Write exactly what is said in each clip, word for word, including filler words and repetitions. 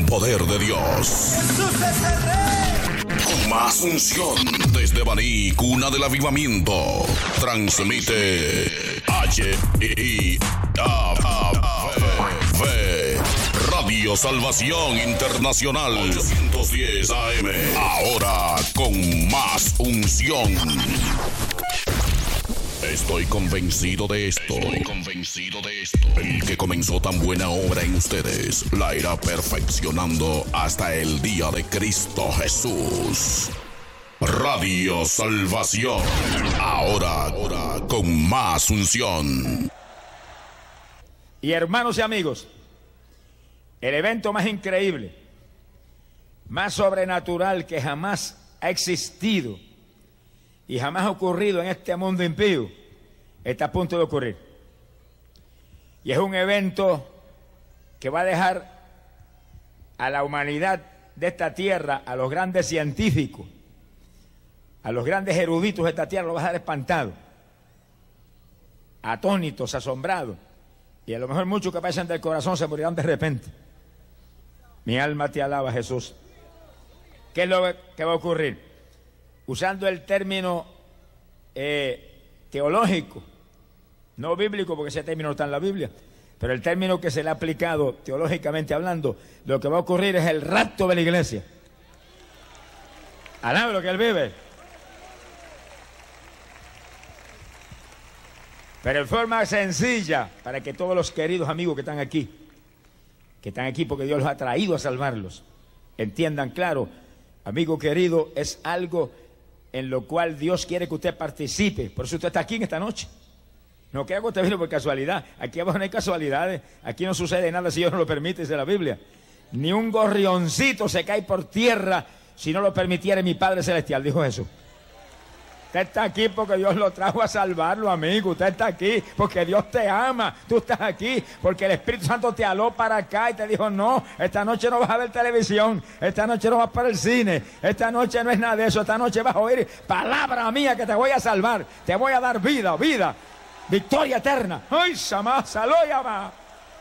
poder de Dios. Jesús es el Rey. Más unción desde Baní, cuna del avivamiento. Transmite H I A V Radio Salvación Internacional ochocientos diez A M. Ahora con más unción. Estoy convencido de esto. Estoy convencido de esto. El que comenzó tan buena obra en ustedes la irá perfeccionando hasta el día de Cristo Jesús. Radio Salvación. Ahora, ahora con más unción. Y hermanos y amigos, el evento más increíble, más sobrenatural que jamás ha existido y jamás ha ocurrido en este mundo impío, está a punto de ocurrir. Y es un evento que va a dejar a la humanidad de esta tierra, a los grandes científicos, a los grandes eruditos de esta tierra, lo va a dejar espantado, atónitos, asombrados. Y a lo mejor muchos que pasan del corazón se morirán de repente. Mi alma te alaba, Jesús. ¿Qué es lo que va a ocurrir? Usando el término eh, teológico, no bíblico, porque ese término no está en la Biblia, pero el término que se le ha aplicado teológicamente hablando, lo que va a ocurrir es el rapto de la iglesia. Alaba lo que él vive. Pero en forma sencilla, para que todos los queridos amigos que están aquí, que están aquí porque Dios los ha traído a salvarlos, entiendan claro, amigo querido, es algo en lo cual Dios quiere que usted participe. Por eso usted está aquí en esta noche. No creo que usted vino por casualidad. Aquí abajo no hay casualidades. Aquí no sucede nada si Dios no lo permite, dice la Biblia. Ni un gorrioncito se cae por tierra si no lo permitiera mi Padre Celestial, dijo Jesús. Usted está aquí porque Dios lo trajo a salvarlo, amigo. Usted está aquí porque Dios te ama. Tú estás aquí porque el Espíritu Santo te aló para acá y te dijo, no, esta noche no vas a ver televisión, esta noche no vas para el cine, esta noche no es nada de eso, esta noche vas a oír palabra mía que te voy a salvar, te voy a dar vida, vida, victoria eterna. ¡Ay, Samá, Saloyama!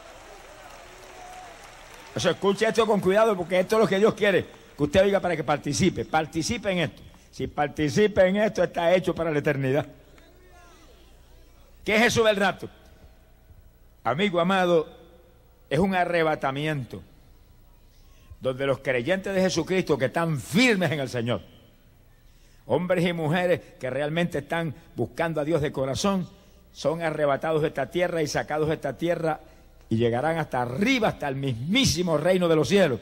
Eso, escuche esto con cuidado porque esto es lo que Dios quiere que usted oiga para que participe. Participe en esto. Si participa en esto, está hecho para la eternidad. ¿Qué es eso del rapto? Amigo amado, es un arrebatamiento donde los creyentes de Jesucristo que están firmes en el Señor, hombres y mujeres que realmente están buscando a Dios de corazón, son arrebatados de esta tierra y sacados de esta tierra y llegarán hasta arriba, hasta el mismísimo reino de los cielos.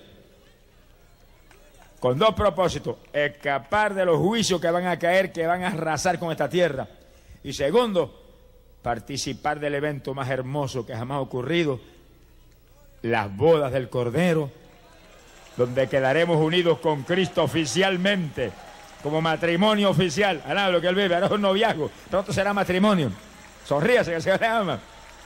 Con dos propósitos: escapar de los juicios que van a caer, que van a arrasar con esta tierra. Y segundo, participar del evento más hermoso que jamás ha ocurrido, las bodas del Cordero, donde quedaremos unidos con Cristo oficialmente, como matrimonio oficial. Ahora lo que él vive, ahora es un noviazgo, pronto será matrimonio. Sonríase que se le ama.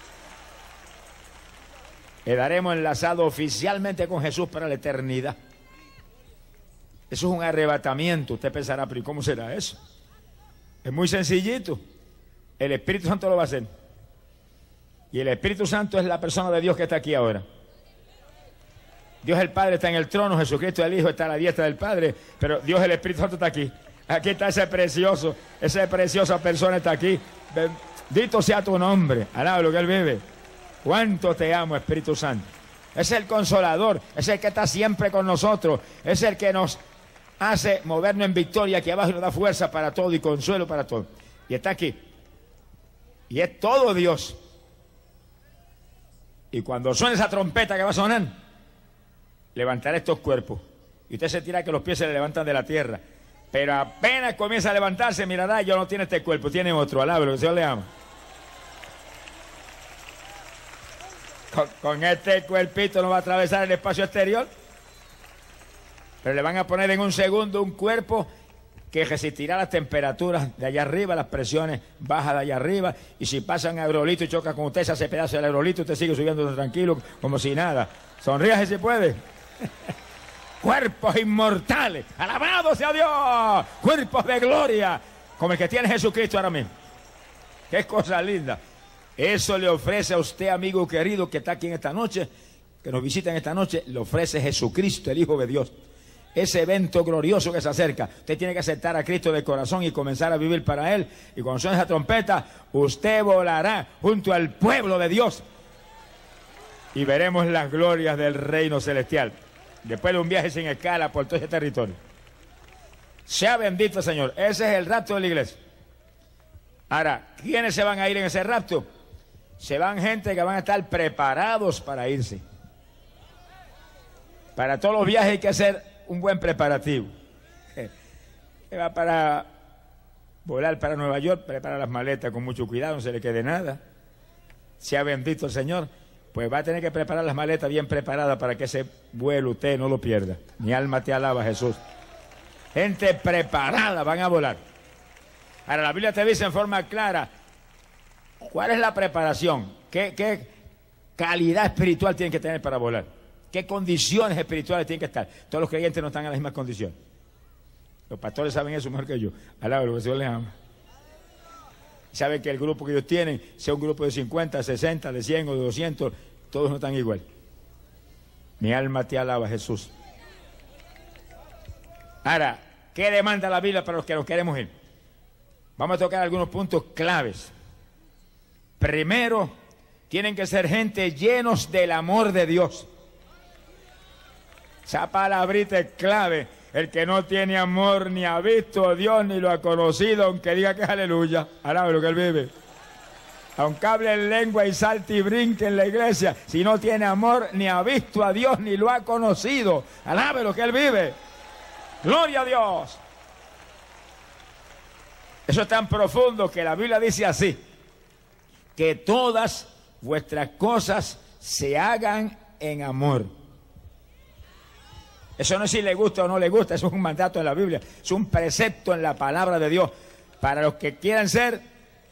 Quedaremos enlazados oficialmente con Jesús para la eternidad. Eso es un arrebatamiento. Usted pensará, pero ¿y cómo será eso? Es muy sencillito. El Espíritu Santo lo va a hacer. Y el Espíritu Santo es la persona de Dios que está aquí ahora. Dios el Padre está en el trono, Jesucristo el Hijo está a la diestra del Padre, pero Dios el Espíritu Santo está aquí. Aquí está ese precioso, esa preciosa persona está aquí. Bendito sea tu nombre. Alaba lo que él vive. Cuánto te amo, Espíritu Santo. Es el consolador, es el que está siempre con nosotros, es el que nos hace movernos en victoria aquí abajo y nos da fuerza para todo y consuelo para todo. Y está aquí. Y es todo Dios. Y cuando suene esa trompeta que va a sonar, levantará estos cuerpos. Y usted se tira que los pies se le levantan de la tierra. Pero apenas comienza a levantarse, mirará, yo no tiene este cuerpo, tiene otro. Alabe, que el Señor le ama. Con, con este cuerpito no va a atravesar el espacio exterior. Pero le van a poner en un segundo un cuerpo que resistirá las temperaturas de allá arriba, las presiones bajas de allá arriba, y si pasan aerolito y choca con usted, se hace pedazo del aerolito, usted sigue subiendo tranquilo, como si nada. Sonríase si puede. Cuerpos inmortales, alabado sea Dios, cuerpos de gloria, como el que tiene Jesucristo ahora mismo. Qué cosa linda. Eso le ofrece a usted, amigo querido, que está aquí en esta noche, que nos visitan esta noche, le ofrece Jesucristo, el Hijo de Dios. Ese evento glorioso que se acerca, usted tiene que aceptar a Cristo de corazón y comenzar a vivir para Él. Y cuando suene esa trompeta, usted volará junto al pueblo de Dios y veremos las glorias del reino celestial. Después de un viaje sin escala por todo ese territorio. Sea bendito el Señor. Ese es el rapto de la iglesia. Ahora, ¿quiénes se van a ir en ese rapto? Se van gente que van a estar preparados para irse. Para todos los viajes hay que hacer un buen preparativo. Se va para volar para Nueva York, prepara las maletas con mucho cuidado, no se le quede nada. Sea bendito el Señor. Pues va a tener que preparar las maletas bien preparadas para que ese vuelo usted no lo pierda. Mi alma te alaba, Jesús. Gente preparada van a volar. Ahora la Biblia te dice en forma clara cuál es la preparación, qué, qué calidad espiritual tienen que tener para volar, qué condiciones espirituales tienen que estar. Todos los creyentes no están en las mismas condiciones. Los pastores saben eso mejor que yo. Alaba lo que el Señor les ama. Saben que el grupo que ellos tienen, sea un grupo de cincuenta, sesenta, de cien o de doscientos, todos no están igual. Mi alma te alaba, Jesús. Ahora, ¿qué demanda la Biblia para los que nos queremos ir? Vamos a tocar algunos puntos claves. Primero, tienen que ser gente llenos del amor de Dios. Esa palabrita es clave. El que no tiene amor ni ha visto a Dios ni lo ha conocido, aunque diga que es aleluya, alabe lo que él vive. Aunque hable en lengua y salte y brinque en la iglesia, si no tiene amor ni ha visto a Dios ni lo ha conocido, alabe lo que él vive. Gloria a Dios. Eso es tan profundo que la Biblia dice así: que todas vuestras cosas se hagan en amor. Eso no es si le gusta o no le gusta, eso es un mandato de la Biblia, es un precepto en la palabra de Dios para los que quieran ser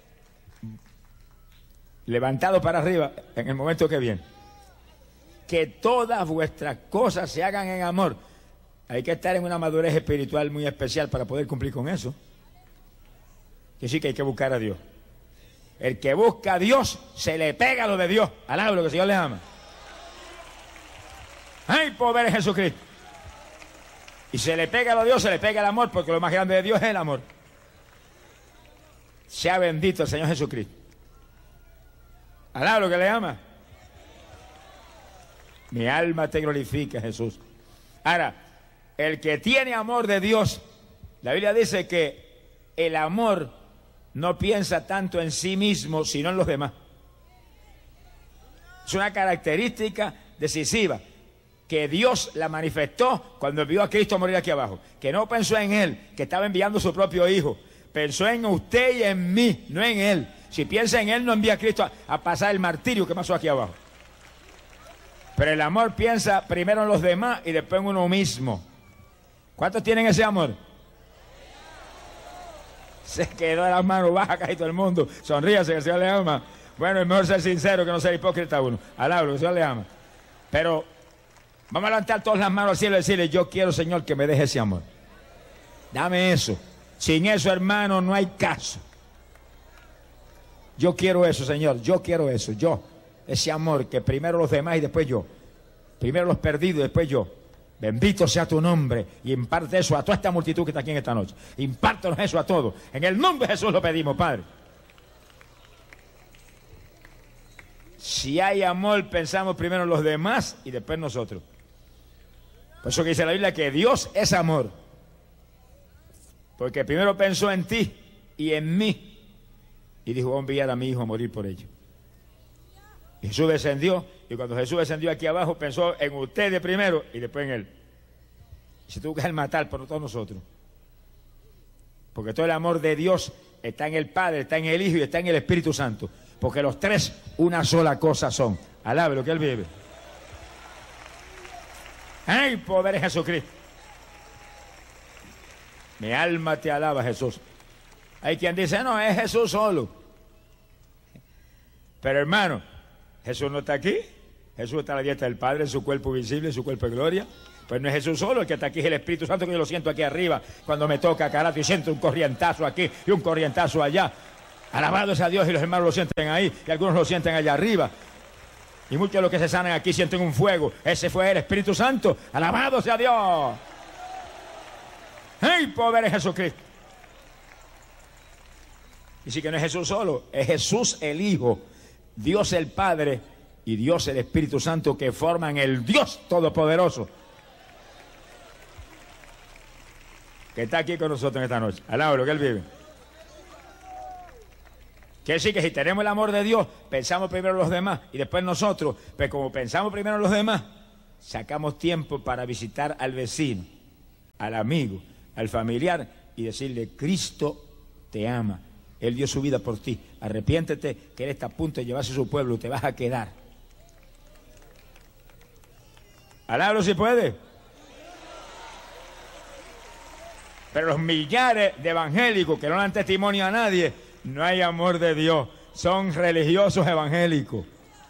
levantados para arriba en el momento que viene. Que todas vuestras cosas se hagan en amor. Hay que estar en una madurez espiritual muy especial para poder cumplir con eso. Que sí que hay que buscar a Dios. El que busca a Dios se le pega lo de Dios. Alaba lo que el Señor les ama. ¡Ay, poder en Jesucristo! Y se le pega a Dios, se le pega el amor, porque lo más grande de Dios es el amor. Sea bendito el Señor Jesucristo. Alaba lo que le ama. Mi alma te glorifica, Jesús. Ahora, el que tiene amor de Dios, la Biblia dice que el amor no piensa tanto en sí mismo, sino en los demás. Es una característica decisiva que Dios la manifestó cuando vio a Cristo morir aquí abajo. Que no pensó en Él, que estaba enviando a su propio Hijo. Pensó en usted y en mí, no en Él. Si piensa en Él, no envía a Cristo a, a pasar el martirio que pasó aquí abajo. Pero el amor piensa primero en los demás y después en uno mismo. ¿Cuántos tienen ese amor? Se quedó de las manos bajas casi todo el mundo. Sonríase, que el Señor le ama. Bueno, es mejor ser sincero que no ser hipócrita uno. Alablo, que el Señor le ama. Pero vamos a levantar todas las manos al cielo y decirle: yo quiero, Señor, que me deje ese amor. Dame eso. Sin eso, hermano, no hay caso. Yo quiero eso, Señor. Yo quiero eso. Yo. Ese amor que primero los demás y después yo. Primero los perdidos y después yo. Bendito sea tu nombre. Y imparte eso a toda esta multitud que está aquí en esta noche. Impártanos eso a todos. En el nombre de Jesús lo pedimos, Padre. Si hay amor, pensamos primero en los demás y después nosotros. Por eso que dice la Biblia que Dios es amor. Porque primero pensó en ti y en mí. Y dijo: voy a enviar a mi hijo a morir por ello. Y Jesús descendió. Y cuando Jesús descendió aquí abajo, pensó en ustedes primero y después en él. Y se tuvo que matar por todos nosotros. Porque todo el amor de Dios está en el Padre, está en el Hijo y está en el Espíritu Santo. Porque los tres una sola cosa son. Alabe lo que Él vive. ¡Ay, poder en Jesucristo! Mi alma te alaba, Jesús. Hay quien dice: no, es Jesús solo. Pero hermano, Jesús no está aquí. Jesús está a la diestra del Padre, en su cuerpo visible, en su cuerpo de gloria. Pues no es Jesús solo, el que está aquí es el Espíritu Santo, que yo lo siento aquí arriba cuando me toca carato y siento un corrientazo aquí y un corrientazo allá. Alabado sea Dios, y los hermanos lo sienten ahí y algunos lo sienten allá arriba. Y muchos de los que se sanan aquí sienten un fuego. Ese fue el Espíritu Santo. ¡Alabado sea Dios! ¡Hey, poder es Jesucristo! Y sí que no es Jesús solo, es Jesús el Hijo, Dios el Padre y Dios el Espíritu Santo, que forman el Dios Todopoderoso, que está aquí con nosotros en esta noche. Alaba lo que Él vive. Quiere decir que si tenemos el amor de Dios, pensamos primero en los demás y después nosotros. Pero como pensamos primero en los demás, sacamos tiempo para visitar al vecino, al amigo, al familiar y decirle: Cristo te ama. Él dio su vida por ti. Arrepiéntete, que Él está a punto de llevarse a su pueblo y te vas a quedar. Alábalo si puede. Pero los millares de evangélicos que no dan testimonio a nadie, no hay amor de Dios. Son religiosos evangélicos.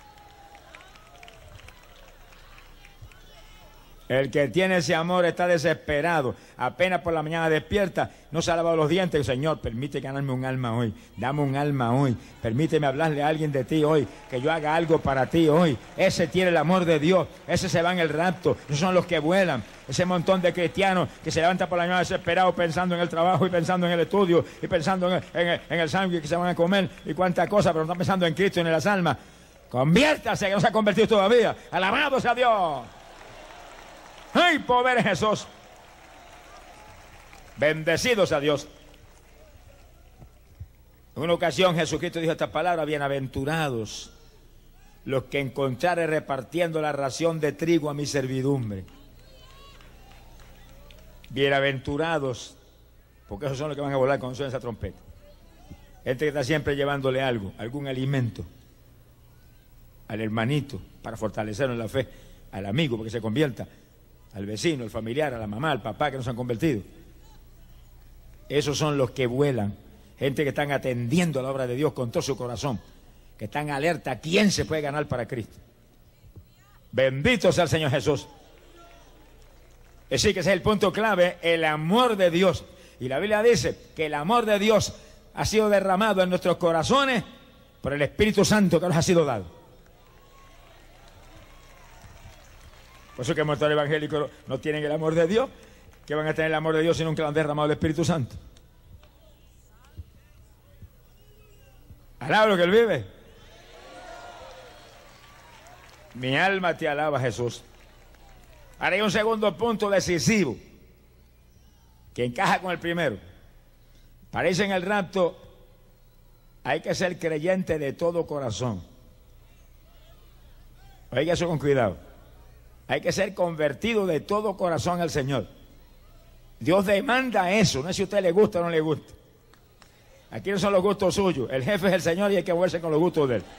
El que tiene ese amor está desesperado. Apenas por la mañana despierta, no se ha lavado los dientes. Señor, permite ganarme un alma hoy. Dame un alma hoy. Permíteme hablarle a alguien de ti hoy. Que yo haga algo para ti hoy. Ese tiene el amor de Dios. Ese se va en el rapto. Esos son los que vuelan. Ese montón de cristianos que se levantan por la mañana desesperados pensando en el trabajo y pensando en el estudio y pensando en el, en el, en el sándwich que se van a comer y cuántas cosas, pero no están pensando en Cristo y en las almas. Conviértase, que no se ha convertido todavía. Alabado sea Dios. ¡Ay, poder Jesús! Bendecidos a Dios. En una ocasión Jesucristo dijo esta palabra: bienaventurados los que encontrare repartiendo la ración de trigo a mi servidumbre. Bienaventurados, porque esos son los que van a volar cuando suene esa trompeta. Gente que está siempre llevándole algo, algún alimento al hermanito para fortalecerlo en la fe, al amigo porque se convierta, al vecino, al familiar, a la mamá, al papá que no se han convertido. Esos son los que vuelan. Gente que están atendiendo a la obra de Dios con todo su corazón, que están alerta a quién se puede ganar para Cristo. Bendito sea el Señor Jesús. Es decir, que ese es el punto clave, el amor de Dios. Y la Biblia dice que el amor de Dios ha sido derramado en nuestros corazones por el Espíritu Santo que nos ha sido dado. Por eso que muchos evangélicos no tienen el amor de Dios, que van a tener el amor de Dios si nunca lo han derramado el Espíritu Santo. Alaba lo que Él vive. Mi alma te alaba, Jesús. Ahora hay un segundo punto decisivo que encaja con el primero. Parece en el rapto hay que ser creyente de todo corazón. Oiga eso con cuidado. Hay que ser convertido de todo corazón al Señor. Dios demanda eso, no es si a usted le gusta o no le gusta. Aquí no son los gustos suyos. El jefe es el Señor y hay que moverse con los gustos de Él.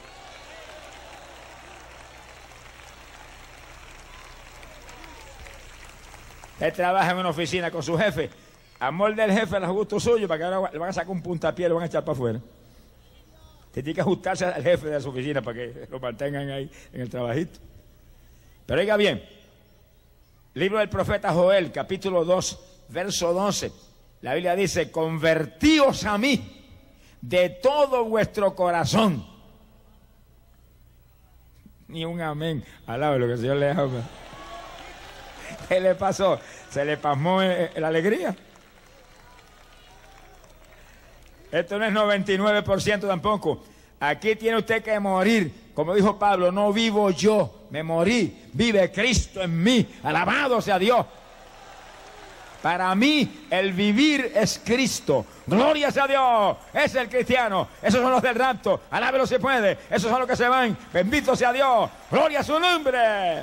Él trabaja en una oficina con su jefe. Amor del jefe a los gustos suyos, para que ahora le van a sacar un puntapié y lo van a echar para afuera. Tiene que ajustarse al jefe de su oficina para que lo mantengan ahí en el trabajito. Pero oiga bien, libro del profeta Joel, capítulo dos, verso doce. La Biblia dice: convertíos a mí de todo vuestro corazón. Ni un amén. Alaba lo que el Señor le ama. ¿Qué le pasó? ¿Se le pasmó la alegría? Esto no es noventa y nueve por ciento tampoco. Aquí tiene usted que morir. Como dijo Pablo, no vivo yo, me morí. Vive Cristo en mí. Alabado sea Dios. Para mí, el vivir es Cristo. Gloria sea Dios. Es el cristiano. Esos son los del rapto. Alábelo si puede. Esos son los que se van. Bendito sea Dios. Gloria a su nombre.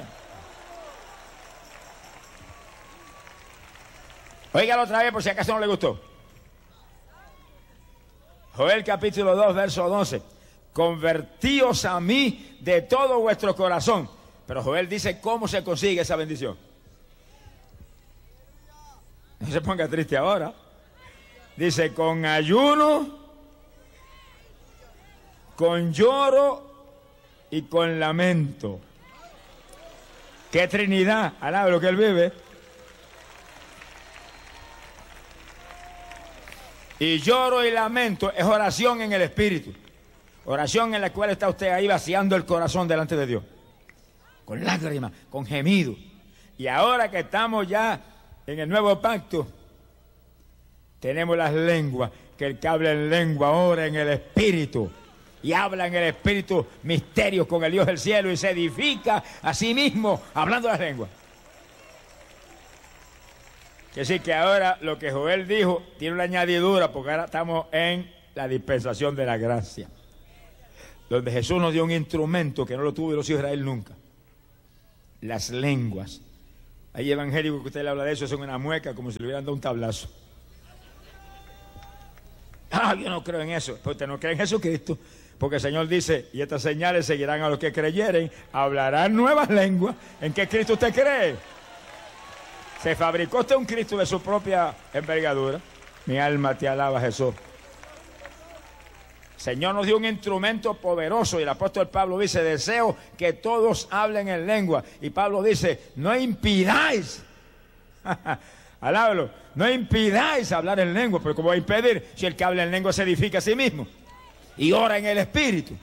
Óigalo otra vez por si acaso no le gustó. Joel capítulo dos, verso doce. Convertíos a mí de todo vuestro corazón. Pero Joel dice cómo se consigue esa bendición. No se ponga triste ahora. Dice: con ayuno, con lloro y con lamento. ¡Qué Trinidad! Alaba lo que Él vive. Y lloro y lamento es oración en el Espíritu. Oración en la cual está usted ahí vaciando el corazón delante de Dios. con lágrimas, con gemidos. Y ahora que estamos ya en el nuevo pacto, tenemos las lenguas, que el que habla en lengua ora en el Espíritu y habla en el Espíritu misterios con el Dios del cielo y se edifica a sí mismo hablando las lenguas. Que decir que ahora lo que Joel dijo tiene una añadidura, porque ahora estamos en la dispensación de la gracia, donde Jesús nos dio un instrumento que no lo tuvo los hijos de Israel nunca: las lenguas. Hay evangélicos que usted le habla de eso, son una mueca como si le hubieran dado un tablazo. Ah, yo no creo en eso. Pues usted no cree en Jesucristo, porque el Señor dice: y estas señales seguirán a los que creyeren, hablarán nuevas lenguas. ¿En qué Cristo usted cree? Se fabricó usted un Cristo de su propia envergadura. Mi alma te alaba, Jesús. El Señor nos dio un instrumento poderoso y el apóstol Pablo dice: deseo que todos hablen en lengua. Y Pablo dice: no impidáis. Alábalo, no impidáis hablar en lengua, pero ¿cómo va a impedir si el que habla en lengua se edifica a sí mismo y ora en el Espíritu?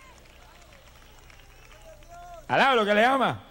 Alábalo, que le ama.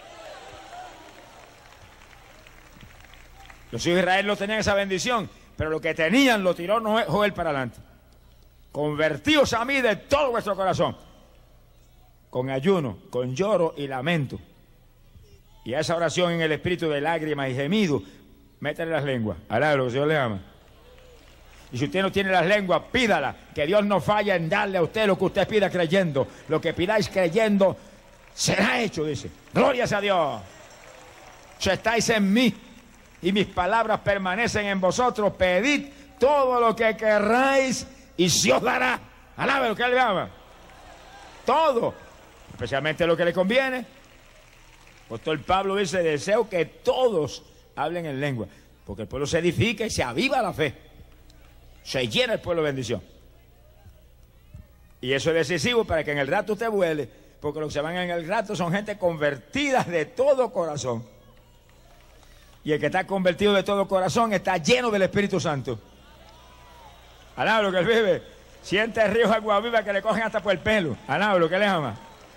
Los hijos de Israel no tenían esa bendición, pero lo que tenían lo tiró Joel para adelante. Convertíos a mí de todo vuestro corazón, con ayuno, con lloro y lamento. Y a esa oración en el espíritu de lágrimas y gemidos, métele las lenguas. Alábalo, que Dios le ama. Y si usted no tiene las lenguas, pídala, que Dios no falla en darle a usted lo que usted pida creyendo. Lo que pidáis creyendo será hecho, dice. Gloria a Dios. Si estáis en mí y mis palabras permanecen en vosotros, pedid todo lo que querráis y se os dará. Alábalo, que Él le ama. Todo, especialmente lo que le conviene. El apóstol Pablo dice: deseo que todos hablen en lengua, porque el pueblo se edifica y se aviva la fe, se llena el pueblo de bendición. Y eso es decisivo para que en el rato usted vuele, porque los que se van en el rato son gente convertida de todo corazón. Y el que está convertido de todo corazón está lleno del Espíritu Santo. Alábalo, que Él vive. Siente ríos de agua viva que le cogen hasta por el pelo. Alábalo, que le ama.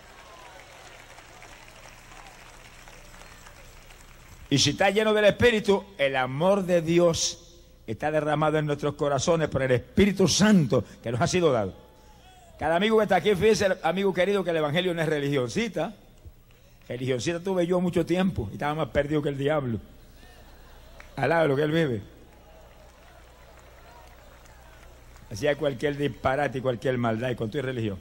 Y si está lleno del Espíritu, el amor de Dios está derramado en nuestros corazones por el Espíritu Santo que nos ha sido dado. Cada amigo que está aquí, fíjese, amigo querido, que el Evangelio no es religioncita. Religioncita tuve yo mucho tiempo y estaba más perdido que el diablo. Alábalo, que Él vive. Hacía cualquier disparate y cualquier maldad y con tu religión.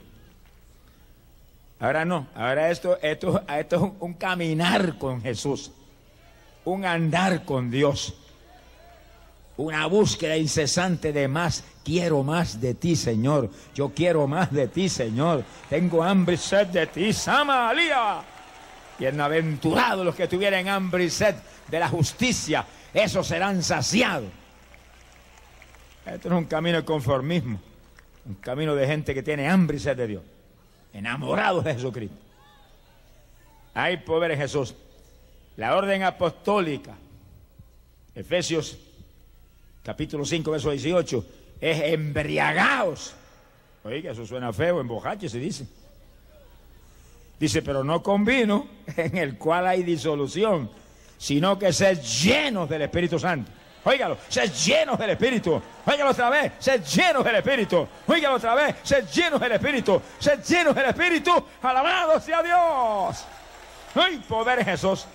Ahora no, ahora esto, esto, esto es un, un caminar con Jesús, un andar con Dios, una búsqueda incesante de más. Quiero más de ti, Señor. Yo quiero más de ti, Señor. Tengo hambre y sed de ti, Samalia. Bienaventurados los que tuvieran hambre y sed de la justicia, esos serán saciados. Esto no es un camino de conformismo, un camino de gente que tiene hambre y sed de Dios, enamorados de Jesucristo. Hay poder en Jesús. La orden apostólica, Efesios capítulo cinco, verso dieciocho, es embriagaos. Oiga, eso suena feo, emborrache se dice. Dice, pero no con vino, en el cual hay disolución, sino que sed llenos del Espíritu Santo. Óigalo, sed llenos del Espíritu. Óigalo otra vez, sed llenos del Espíritu. Óigalo otra vez, sed llenos del Espíritu. Sed llenos del Espíritu. Alabado sea Dios. ¡Ay, poder en Jesús!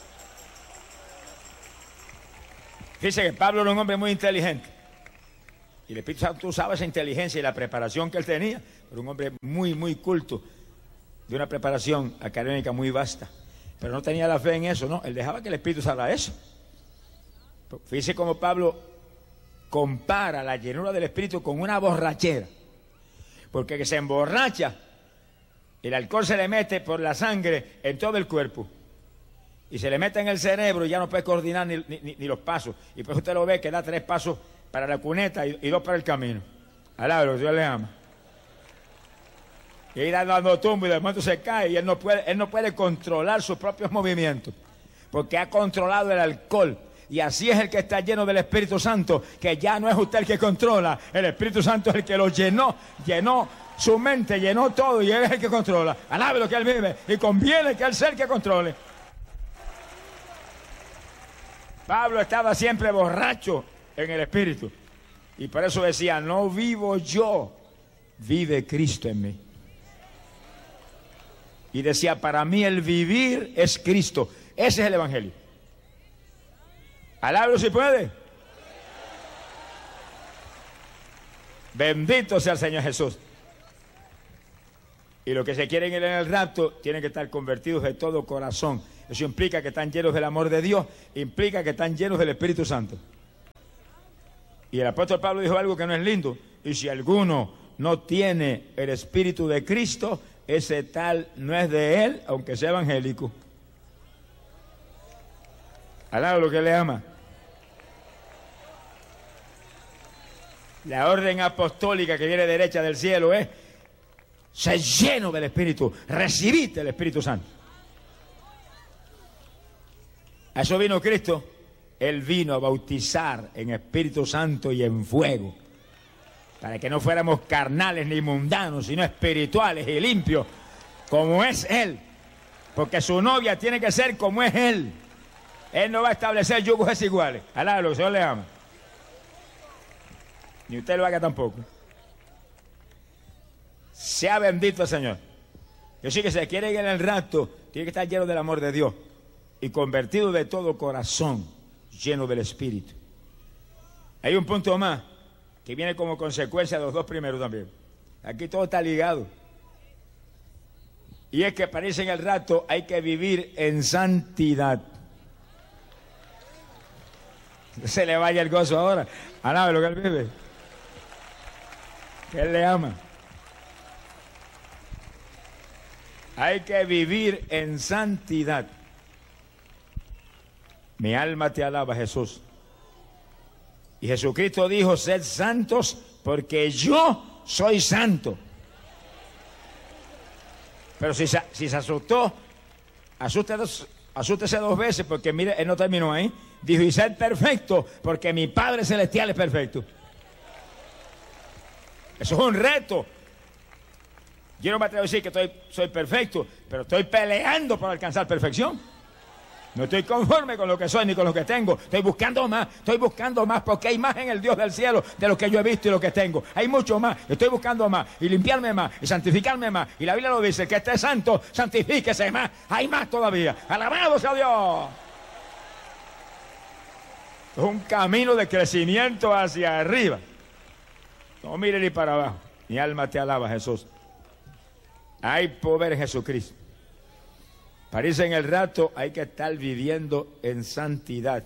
Fíjese que Pablo era un hombre muy inteligente. Y el Espíritu Santo usaba esa inteligencia y la preparación que él tenía. Era un hombre muy, muy culto, de una preparación académica muy vasta. Pero no tenía la fe en eso, no. Él dejaba que el Espíritu usara eso. Fíjese cómo Pablo compara la llenura del Espíritu con una borrachera. Porque que se emborracha, el alcohol se le mete por la sangre en todo el cuerpo. Y se le mete en el cerebro y ya no puede coordinar ni, ni, ni los pasos. Y pues usted lo ve que da tres pasos para la cuneta y, y dos para el camino. Alábalo, Dios le ama. Y ahí dando tumbo y de momento se cae y él no puede, él no puede controlar sus propios movimientos. Porque ha controlado el alcohol. Y así es el que está lleno del Espíritu Santo, que ya no es usted el que controla, el Espíritu Santo es el que lo llenó, llenó Su mente llenó todo y Él es el que controla. Alabe lo que Él vive y conviene que Él sea el que controle. Pablo estaba siempre borracho en el Espíritu. Y por eso decía, no vivo yo, vive Cristo en mí. Y decía, para mí el vivir es Cristo. Ese es el Evangelio. Alábalo si puede. Bendito sea el Señor Jesús. Y los que se quieren ir en el rapto tienen que estar convertidos de todo corazón. Eso implica que están llenos del amor de Dios, implica que están llenos del Espíritu Santo. Y el apóstol Pablo dijo algo que no es lindo. Y si alguno no tiene el Espíritu de Cristo, ese tal no es de él, aunque sea evangélico. Alaba lo que le ama. La orden apostólica que viene derecha del cielo es: sé lleno del Espíritu, recibiste el Espíritu Santo. A eso vino Cristo. Él vino a bautizar en Espíritu Santo y en fuego, para que no fuéramos carnales ni mundanos, sino espirituales y limpios, como es Él. Porque su novia tiene que ser como es Él. Él no va a establecer yugos desiguales. Alá, lo que el Señor le ama. Ni usted lo haga tampoco. Sea bendito el Señor. Yo sí que se quiere ir en el rapto, tiene que estar lleno del amor de Dios y convertido de todo corazón, lleno del Espíritu. Hay un punto más que viene como consecuencia de los dos primeros también. Aquí todo está ligado. Y es que parece en el rapto hay que vivir en santidad. Se le vaya el gozo ahora. Alabe lo que Él vive. Que Él le ama. Hay que vivir en santidad. Mi alma te alaba, Jesús. Y Jesucristo dijo, sed santos porque yo soy santo. Pero si se, si se asustó, asústese, asústese dos veces porque mire, Él no terminó ahí. Dijo, y sed perfecto porque mi Padre Celestial es perfecto. Eso es un reto. Yo no me atrevo a decir que estoy, soy perfecto, pero estoy peleando por alcanzar perfección. No estoy conforme con lo que soy ni con lo que tengo. Estoy buscando más, estoy buscando más porque hay más en el Dios del cielo de lo que yo he visto y lo que tengo. Hay mucho más, estoy buscando más y limpiarme más y santificarme más. Y la Biblia lo dice, que esté santo, santifíquese más. Hay más todavía. Alabado sea Dios. Es un camino de crecimiento hacia arriba. No mire ni para abajo. Mi alma te alaba, Jesús. Hay poder en Jesucristo. Parece en el rato hay que estar viviendo en santidad.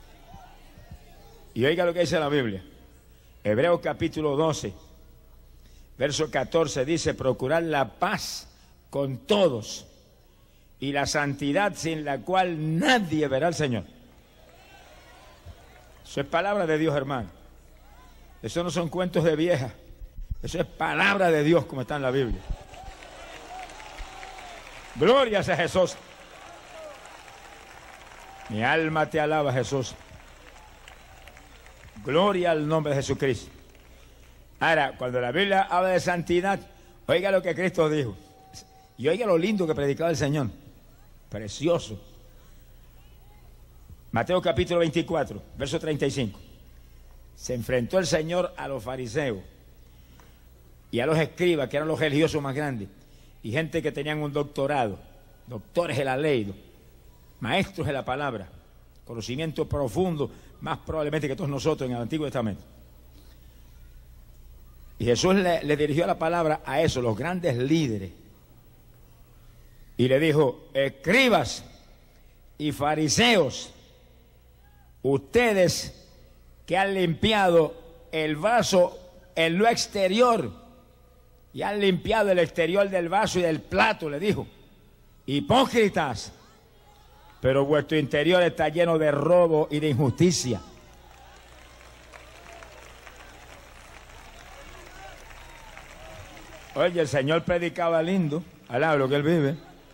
Y oiga lo que dice la Biblia. Hebreos capítulo doce, verso catorce dice, procurar la paz con todos y la santidad sin la cual nadie verá al Señor. Eso es palabra de Dios, hermano. Eso no son cuentos de vieja. Eso es palabra de Dios como está en la Biblia. Gloria a Jesús. Mi alma te alaba, Jesús. Gloria al nombre de Jesucristo. Ahora, cuando la Biblia habla de santidad, oiga lo que Cristo dijo. Y oiga lo lindo que predicaba el Señor. Precioso. Mateo capítulo veinticuatro, verso treinta y cinco. Se enfrentó el Señor a los fariseos y a los escribas, que eran los religiosos más grandes, y gente que tenían un doctorado, doctores de la ley, maestros de la palabra, conocimiento profundo, más probablemente que todos nosotros en el Antiguo Testamento. Y Jesús le, le dirigió la palabra a esos, los grandes líderes, y le dijo, escribas y fariseos, ustedes que han limpiado el vaso en lo exterior y han limpiado el exterior del vaso y del plato, le dijo, hipócritas, pero vuestro interior está lleno de robo y de injusticia. Oye, el Señor predicaba lindo, alaba lo que Él vive.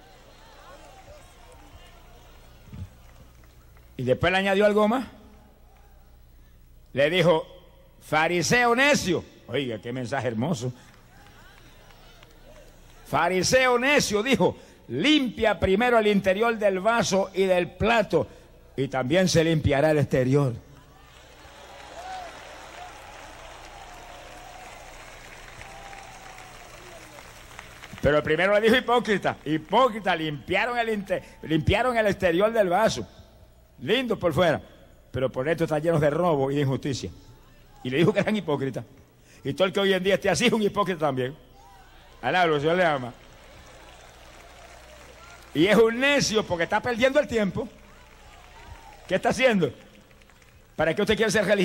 Y después le añadió algo más. Le dijo, fariseo necio. Oiga, qué mensaje hermoso. Fariseo necio, dijo, limpia primero el interior del vaso y del plato, y también se limpiará el exterior. Pero primero le dijo hipócrita. Hipócrita, limpiaron el, inter, limpiaron el exterior del vaso. Lindo por fuera. Pero por dentro está lleno de robo y de injusticia. Y le dijo que eran hipócritas. Y todo el que hoy en día esté así es un hipócrita también. Alablo, el Señor le ama. Y es un necio porque está perdiendo el tiempo. ¿Qué está haciendo? ¿Para qué usted quiere ser religioso?